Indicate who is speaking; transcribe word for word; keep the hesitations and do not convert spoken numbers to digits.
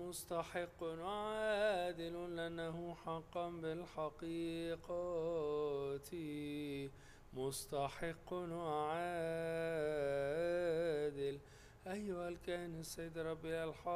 Speaker 1: مستحق وعادل لأنه حقا بالحقيقة مستحق وعادل. أيها الكاهن السيد ربي الحق